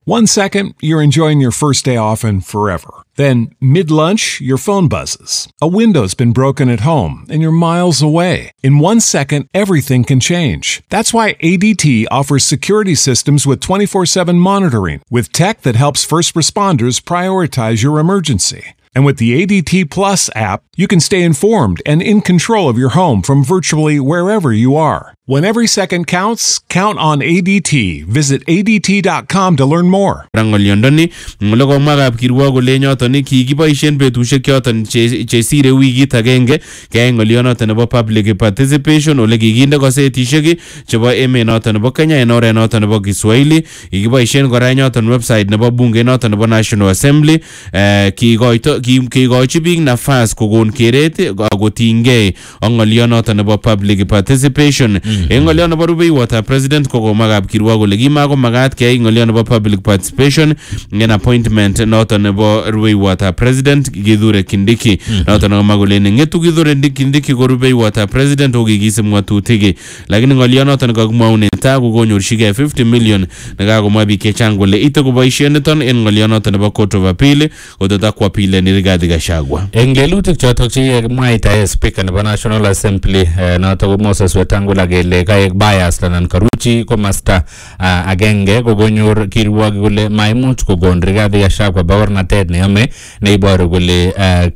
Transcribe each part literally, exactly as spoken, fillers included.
One second, you're enjoying your first day off and forever. Then, mid-lunch, your phone buzzes. A window's been broken at home and you're miles away. In one second, everything can change. That's why A D T offers security systems with twenty-four seven monitoring, with tech that helps first responders prioritize your emergency. And with the A D T Plus app, you can stay informed and in control of your home from virtually wherever you are. When every second counts, count on A D T. Visit A D T dot com to learn more. Rangolyondoni ngolo magab kirwa gole nyoton ni kikiboisien betusiek choton che sire wikit agenge kaya ngolyonoton nebo public participation ole kikinde kosetisiek chebo emet noton nebo Kenya en oret noton nebo Kiswahili kikiboisien kora nyoton website nebo bunge noton nebo National Assembly kikoito kikochi biik nafas kokon keret akotingei ak ngolyonoton nebo public participation. En ngolyon nebo rubeiwotab president koko magab kirwa kole kimako magat keyai ngolyon nebo public participation en appointment noton nebo rubeiwotab president Kithure Kindiki noton ko magole ngetu Kithure Kindiki ko rubeiwotab president okikisib ngatutik lakini ngolyon noton kakimwaune ta kokonyorchigei fifty million nekakomwa biik chechang kole ite koboisien niton en ngolyon noton nebo court of appeal kototakwa appeal ni Rigathi Gachagua. En gelutik chotok che mwaita speaker nebo National Assembly noton ko Moses Wetangula le kaek bias lanan karuchi komasta agenge kokonyor kirwok kole maimuch kokon Rigathi Gachagua baornatet neyome neiboru kole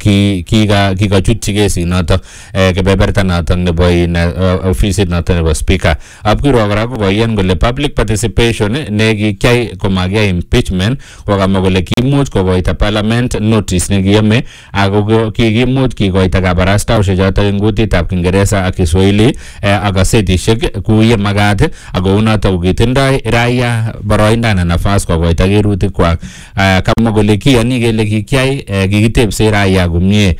kika kikachutchi kesi noto kebeberta noto nebo in ofisit noto nebo speaker ab kirwok kora kokoyen kole public participation ne kikyai komakiyai impeachment kokamwa kole kimuch kokoita parliament notice nekiyome ako kikimuch kikoita kabarastaosiek choto eng kutitab Kiingereza ak Kiswahili ak setishek kuye magat ako unoto kokitindoi raia boroindo na nafas kokoita kerutik kwak kama kole kiyani kele kikyai kikitebse raia komie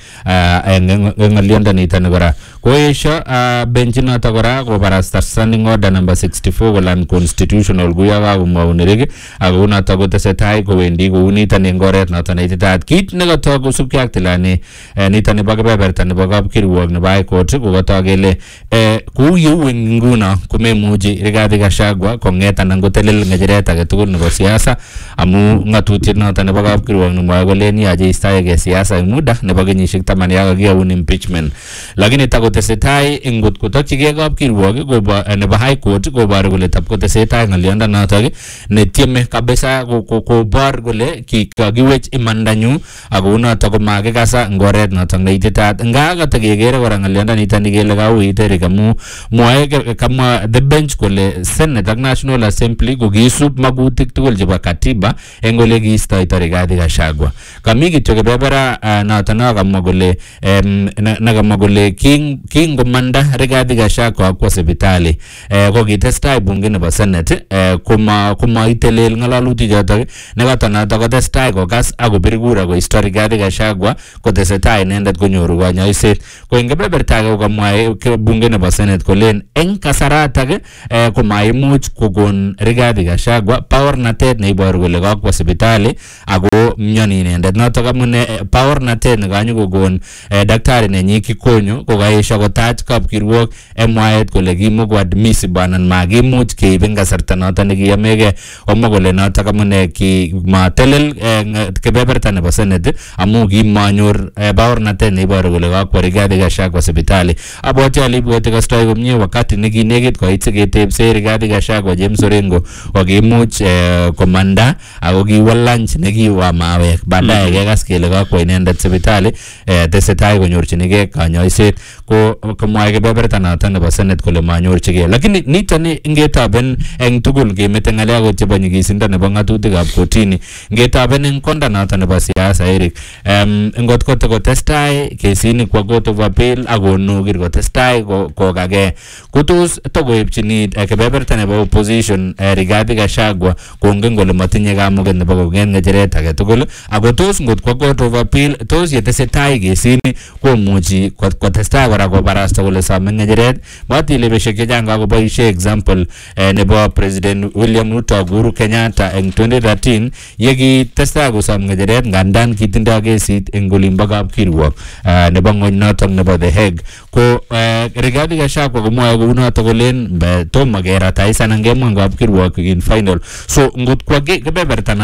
eng ngolyondonito kora koesho bench noto kora kobarasta standing order number sixty-four kolan constitutional kuya kakomwaunerik ako unoto kotesetai kowendi kounito eng oret noto neititaat kit nekatok kosubkei ak tilani nito nebo kebeberta nebo kapkirwok nebo High Court kokatok kele kou yeu eng nguno komemuchi Rigathi Gachagua konget anan kotelel ngecheret age tugul nebo siasa amu ngatutiet noto nebo kapkirwok nemwoe kole yache istoege siasa eng muda nebo kenyisiek taman yakakiyaun impeachment lakini takotesetai eng ngot kotokchigei kapkirwok nebo High Court koboru kole tapkotesetai ngolyondonotok netieme kabisa kobor kole kikakiwech imandanyu ako unoto komakikasa eng oret noto neititaat nga katekekere kora ngolyondonito kele kauit Eric amu mwae kama the bench kole Senate ak National Assembly kokisub magutik tugul chebo katiba eng ole kiistoito Rigathi Gachagua kami kityo kebebera noto nakamwa kole nakamwa kole king king komanda Rigathi Gachagua kwa sipitali kokitestai bunge nebo Senate kuma kuma itelel ngalalutik chotok nekato noto kotestai kokas akobir kura koisto Rigathi Gachagua kotesetai inendet konyoru kanyoiset ko eng kebeberta kokamwae bunge nebo Senate kolen eng kasaratak komaimuch kokon Rigathi Gachagua baornatet neiboru kole kakwo sipitali ako myoni inendet notok amune baornatet nekanyo kokon daktari nenyi Kikonyo kokaesho kotach kapkirwok mwaet kole kimoko admissible anan makimuch keib eng kasarta noto nekiyamege omwa kole notok amune kimatelel kebeberta nebo Senate amu kimanyor baornatet neiboru kole kakwo Rigathi Gachagua sipitali abwati ale ibwati kastoi komie wakati nekinekit koit siketebse Rigathi Gachagua James Orengo kokimuch komanda ako kiwal lunch nekiwa mawek baadaye kekas kele kakwo inendet sipitali tesetai konyorchinigei kanyoiset ko komwae kebeberta noto nebo Senate kole manyorchigei lakini nito ni ngetaben eng tugul kemete ngalek chebo nyigisindo nebo ngatutikab kotini ngetaben eng konda noto nebo siasa Eric ngot kote kotestai kesini kwa court of appeal akonokir kotestai kokage kotos tokoepchini kebeberta nebo opposition Rigathi Gachagua kongen kole matinye kamuget nebo kogen ngecheret age tugul ako tos ngot kwa court of appeal tos yetesetai kesini komuchi kotestai kora kora kobarasta kole some ng'echeret mati lebeshek chechang kakoboishe example eh, nebo President William Ruto ak Uhuru Kenyatta eng twenty thirteen yekitestai kosom ng'echeret ngandan kitindoi kesit eng olimbo kapkirwok uh, nebo ng'ony notok nebo The Hague ko uh, Rigathi Gachagua komwae kounotok kolen tomo kerataisan ang kemwa kapkirwok in final so ngot kwa kebeberta